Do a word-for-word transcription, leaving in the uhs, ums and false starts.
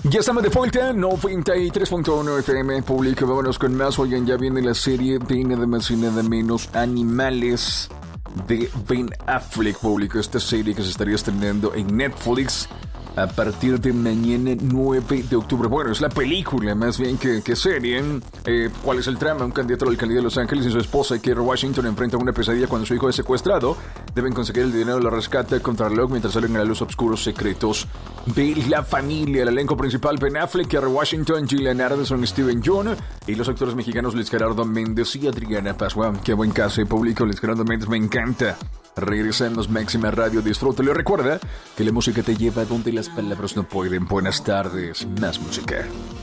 Ya estamos de vuelta, noventa y tres punto uno F M, público, vámonos con más. Oigan, ya viene la serie de nada más y nada menos Animales de Ben Affleck, público. Esta serie que se estaría estrenando en Netflix a partir de mañana nueve de octubre. Bueno, es la película más bien que, que serie. Eh, ¿Cuál es el trama? Un candidato a la alcaldía de Los Ángeles y su esposa, Kerry Washington, enfrentan una pesadilla cuando su hijo es secuestrado. Deben conseguir el dinero de la rescate contra el reloj mientras salen a la luz oscuros secretos de la familia. El elenco principal: Ben Affleck, Kerry Washington, Gillian Anderson, Steven Yeun y los actores mexicanos Luis Gerardo Méndez y Adriana Paz. Wow, qué buen caso, público. Luis Gerardo Méndez me encanta. Regresamos, Máxima Radio, disfrútalo. Recuerda que la música te lleva donde las palabras no pueden. Buenas tardes, más música.